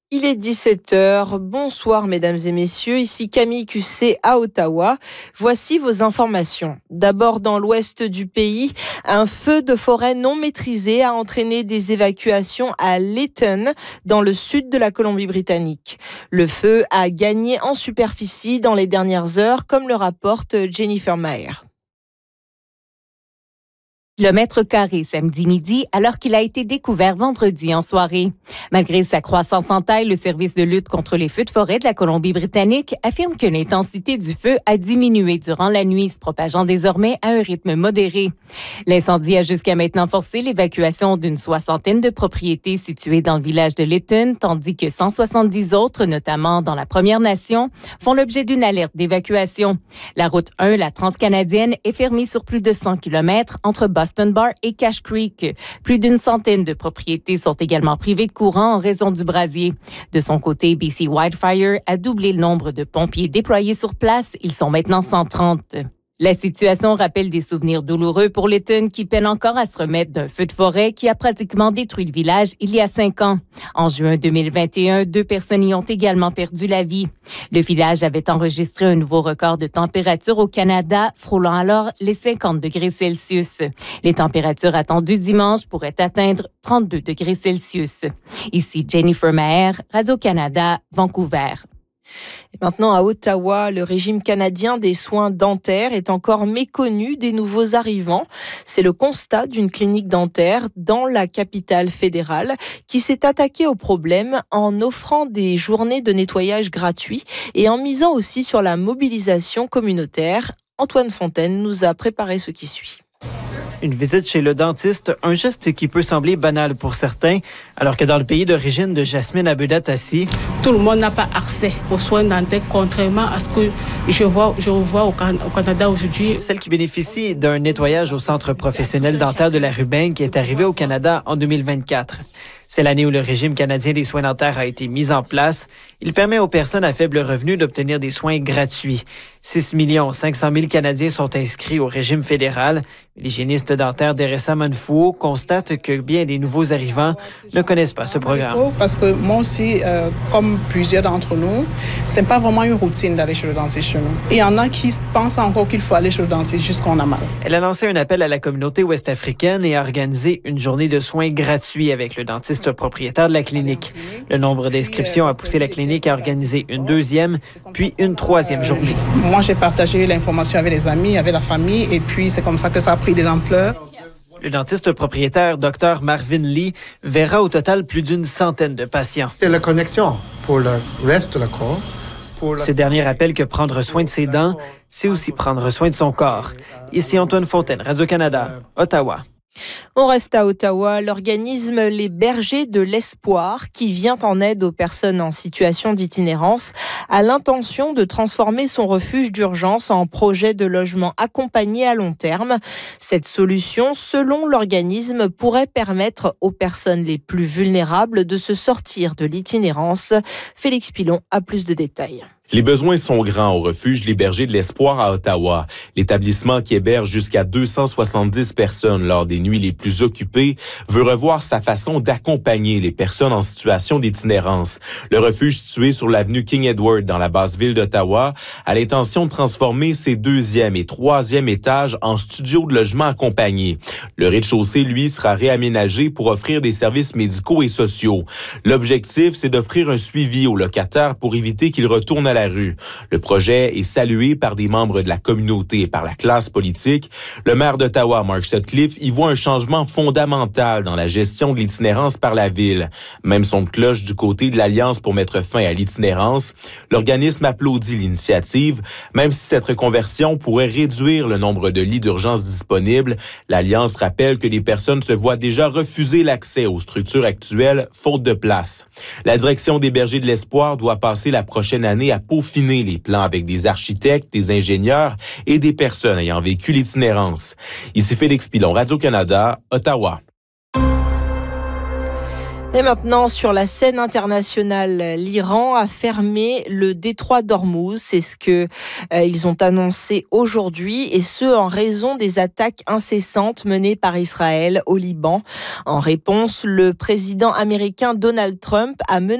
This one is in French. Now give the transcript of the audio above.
Il est 17h. Bonsoir mesdames et messieurs, ici Camille Cusset à Ottawa. Voici vos informations. D'abord, dans l'ouest du pays, un feu de forêt non maîtrisé a entraîné des évacuations à Lytton, dans le sud de la Colombie-Britannique. Le feu a gagné en superficie dans les dernières heures, comme le rapporte Jennifer Maher. Kilomètres carrés samedi midi, alors qu'il a été découvert vendredi en soirée. Malgré sa croissance en taille, le service de lutte contre les feux de forêt de la Colombie-Britannique affirme que l'intensité du feu a diminué durant la nuit, se propageant désormais à un rythme modéré. L'incendie a jusqu'à maintenant forcé l'évacuation d'une 60aine de propriétés situées dans le village de Lytton, tandis que 170 autres, notamment dans la Première Nation, font l'objet d'une alerte d'évacuation. La route 1, la transcanadienne, est fermée sur plus de 100 km entre Boston Bar et Cache Creek. Plus d'une centaine de propriétés sont également privées de courant en raison du brasier. De son côté, BC Wildfire a doublé le nombre de pompiers déployés sur place. Ils sont maintenant 130. La situation rappelle des souvenirs douloureux pour Lytton qui peine encore à se remettre d'un feu de forêt qui a pratiquement détruit le village il y a 5 ans. En juin 2021, 2 personnes y ont également perdu la vie. Le village avait enregistré un nouveau record de température au Canada, frôlant alors les 50 degrés Celsius. Les températures attendues dimanche pourraient atteindre 32 degrés Celsius. Ici Jennifer Maher, Radio-Canada, Vancouver. Et maintenant, à Ottawa, le régime canadien des soins dentaires est encore méconnu des nouveaux arrivants. C'est le constat d'une clinique dentaire dans la capitale fédérale qui s'est attaquée au problème en offrant des journées de nettoyage gratuits et en misant aussi sur la mobilisation communautaire. Antoine Fontaine nous a préparé ce qui suit. Une visite chez le dentiste, un geste qui peut sembler banal pour certains, alors que dans le pays d'origine de Jasmine Abedatassi, tout le monde n'a pas accès aux soins dentaires, contrairement à ce que je vois au Canada aujourd'hui. Celle qui bénéficie d'un nettoyage au Centre professionnel dentaire de la Rubin qui est arrivé au Canada en 2024. C'est l'année où le régime canadien des soins dentaires a été mis en place. Il permet aux personnes à faible revenu d'obtenir des soins gratuits. 6 500 000 Canadiens sont inscrits au régime fédéral. L'hygiéniste dentaire Deressa Manfou constate que bien des nouveaux arrivants ne connaissent pas ce programme. Parce que moi aussi, comme plusieurs d'entre nous, c'est pas vraiment une routine d'aller chez le dentiste chez nous. Et il y en a qui pensent encore qu'il faut aller chez le dentiste jusqu'on a mal. Elle a lancé un appel à la communauté ouest-africaine et a organisé une journée de soins gratuits avec le dentiste propriétaire de la clinique. Le nombre d'inscriptions a poussé la clinique à organiser une 2e, puis une 3e journée. Moi, j'ai partagé l'information avec les amis, avec la famille, et puis c'est comme ça que ça a pris de l'ampleur. Le dentiste propriétaire, Dr Marvin Lee, verra au total plus d'une centaine de patients. C'est la connexion pour le reste de la corps. Ce dernier rappelle que prendre soin de ses dents, c'est aussi prendre soin de son corps. Ici Antoine Fontaine, Radio-Canada, Ottawa. On reste à Ottawa. L'organisme Les Bergers de l'Espoir, qui vient en aide aux personnes en situation d'itinérance, a l'intention de transformer son refuge d'urgence en projet de logement accompagné à long terme. Cette solution, selon l'organisme, pourrait permettre aux personnes les plus vulnérables de se sortir de l'itinérance. Félix Pilon a plus de détails. Les besoins sont grands au refuge Les Bergers de l'Espoir à Ottawa. L'établissement qui héberge jusqu'à 270 personnes lors des nuits les plus occupées veut revoir sa façon d'accompagner les personnes en situation d'itinérance. Le refuge situé sur l'avenue King Edward dans la basse ville d'Ottawa a l'intention de transformer ses 2e et 3e étages en studio de logement accompagné. Le rez-de-chaussée, lui, sera réaménagé pour offrir des services médicaux et sociaux. L'objectif, c'est d'offrir un suivi aux locataires pour éviter qu'ils retournent à la rue. Le projet est salué par des membres de la communauté et par la classe politique. Le maire d'Ottawa, Mark Sutcliffe, y voit un changement fondamental dans la gestion de l'itinérance par la ville. Même son de cloche du côté de l'Alliance pour mettre fin à l'itinérance. L'organisme applaudit l'initiative. Même si cette reconversion pourrait réduire le nombre de lits d'urgence disponibles, l'Alliance rappelle que les personnes se voient déjà refuser l'accès aux structures actuelles, faute de place. La direction des Bergers de l'Espoir doit passer la prochaine année à peaufiner les plans avec des architectes, des ingénieurs et des personnes ayant vécu l'itinérance. Ici Félix Pilon, Radio-Canada, Ottawa. Et maintenant, sur la scène internationale, l'Iran a fermé le détroit d'Ormuz. C'est ce que ils ont annoncé aujourd'hui, et ce en raison des attaques incessantes menées par Israël au Liban. En réponse, le président américain Donald Trump a menacé